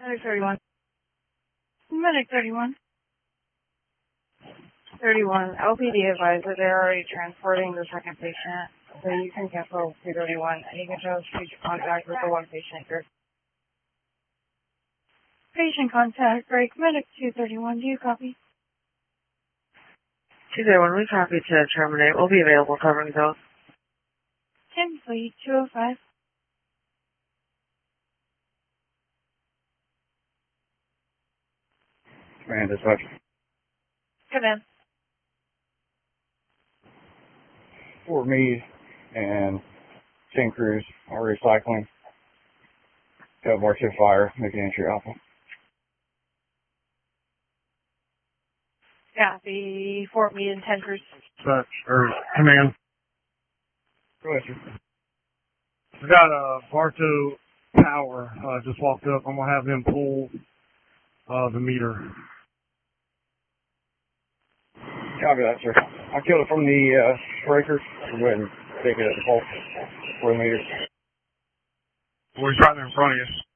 Medic 31. Medic 31. 31. LPD advised that they're already transporting the second patient, so you can cancel 231 and you can just future contact with the one patient group. Patient contact break. Medic 231. Do you copy? 231, we copy to terminate. We'll be available covering those. 10 fleet 205. Man, dispatch. Come in. Fort Meade and St. Cruz are recycling. Got more shift fire, making entry alpha. Copy. Fort Meade and 10 Cruz. Command. Go ahead, sir. We got Bartow Power just walked up. I'm gonna have him pull the meter. Copy that, sir. I killed it from the breakers. Go ahead and take it at the pulse for the meter. Well, he's right there in front of you.